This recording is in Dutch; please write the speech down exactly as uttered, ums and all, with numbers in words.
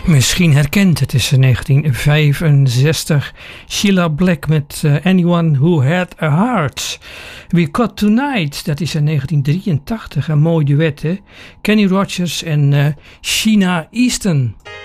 Misschien herkend, het is negentien vijfenzestig. Sheila Black met uh, Anyone Who Had a Heart. We Got Tonight, dat is in negentien drieëntachtig. Een mooi duet, hè? Kenny Rogers en uh, Sheena Easton.